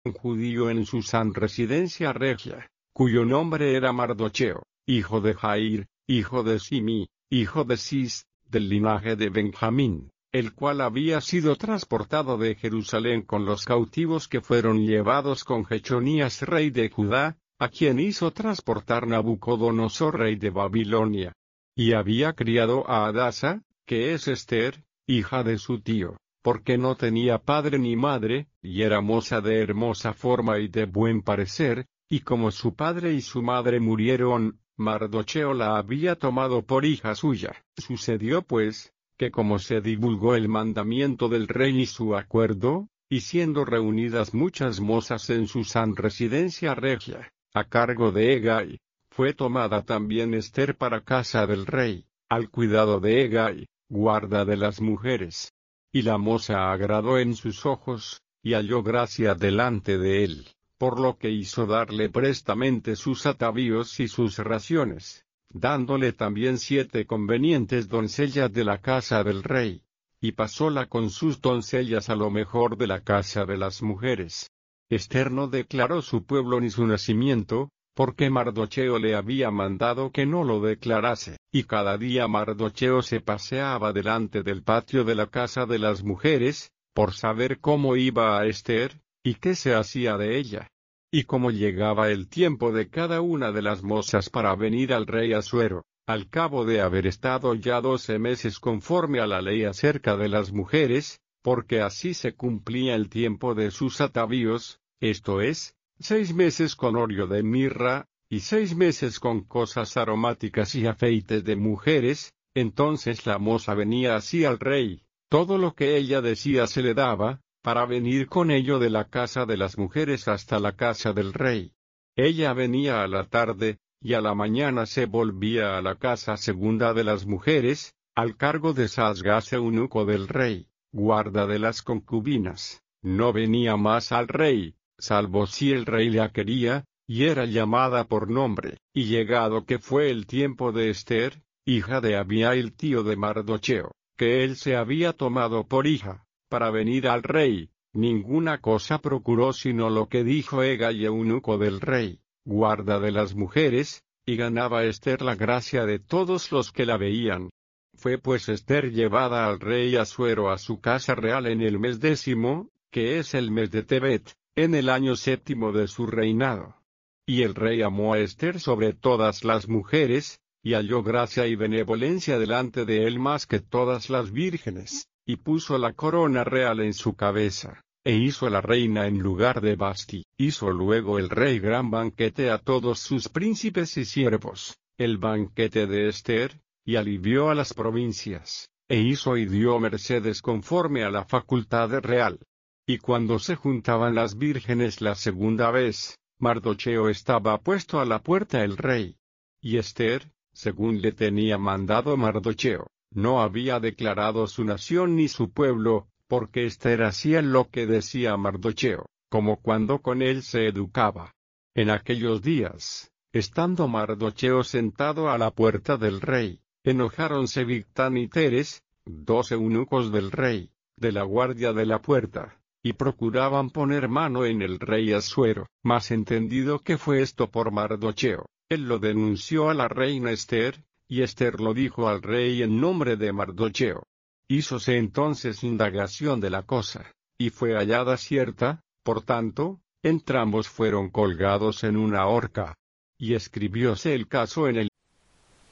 un judío en Susán residencia regia, cuyo nombre era Mardocheo, hijo de Jair, hijo de Simi, hijo de Cis, del linaje de Benjamín, el cual había sido transportado de Jerusalén con los cautivos que fueron llevados con Jechonías rey de Judá, a quien hizo transportar Nabucodonosor rey de Babilonia. Y había criado a Hadasa, que es Ester, hija de su tío, porque no tenía padre ni madre, y era moza de hermosa forma y de buen parecer, y como su padre y su madre murieron, Mardocheo la había tomado por hija suya. Sucedió pues, que como se divulgó el mandamiento del rey y su acuerdo, y siendo reunidas muchas mozas en Susán residencia regia, a cargo de Hegai, fue tomada también Ester para casa del rey, al cuidado de Hegai, guarda de las mujeres. Y la moza agradó en sus ojos, y halló gracia delante de él, por lo que hizo darle prestamente sus atavíos y sus raciones, dándole también 7 convenientes doncellas de la casa del rey, y pasóla con sus doncellas a lo mejor de la casa de las mujeres. Ester no declaró su pueblo ni su nacimiento, porque Mardocheo le había mandado que no lo declarase, y cada día Mardocheo se paseaba delante del patio de la casa de las mujeres, por saber cómo iba a Ester, y qué se hacía de ella. Y como llegaba el tiempo de cada una de las mozas para venir al rey Asuero, al cabo de haber estado ya 12 meses conforme a la ley acerca de las mujeres, porque así se cumplía el tiempo de sus atavíos, esto es, 6 meses con óleo de mirra, y 6 meses con cosas aromáticas y afeites de mujeres, entonces la moza venía así al rey, todo lo que ella decía se le daba, para venir con ello de la casa de las mujeres hasta la casa del rey. Ella venía a la tarde, y a la mañana se volvía a la casa segunda de las mujeres, al cargo de Sasgaz eunuco del rey, guarda de las concubinas. No venía más al rey, salvo si el rey la quería, y era llamada por nombre. Y llegado que fue el tiempo de Ester, hija de Abihail tío de Mardocheo, que él se había tomado por hija, para venir al rey, ninguna cosa procuró sino lo que dijo Hegai eunuco del rey, guarda de las mujeres, y ganaba Ester la gracia de todos los que la veían. Fue pues Ester llevada al rey Asuero a su casa real en el mes 10, que es el mes de Tebet, en el año 7 de su reinado. Y el rey amó a Ester sobre todas las mujeres, y halló gracia y benevolencia delante de él más que todas las vírgenes, y puso la corona real en su cabeza, e hizo la reina en lugar de Basti. Hizo luego el rey gran banquete a todos sus príncipes y siervos, el banquete de Ester, y alivió a las provincias, e hizo y dio mercedes conforme a la facultad real. Y cuando se juntaban las vírgenes la segunda vez, Mardocheo estaba puesto a la puerta el rey. Y Ester, según le tenía mandado Mardocheo, no había declarado su nación ni su pueblo, porque Ester hacía lo que decía Mardocheo, como cuando con él se educaba. En aquellos días, estando Mardocheo sentado a la puerta del rey, enojáronse Bigtán y Teres, 2 eunucos del rey, de la guardia de la puerta, y procuraban poner mano en el rey Asuero. Mas entendido que fue esto por Mardocheo, él lo denunció a la reina Ester, y Ester lo dijo al rey en nombre de Mardocheo. Hízose entonces indagación de la cosa, y fue hallada cierta, por tanto, entrambos fueron colgados en una horca. Y escribióse el caso en el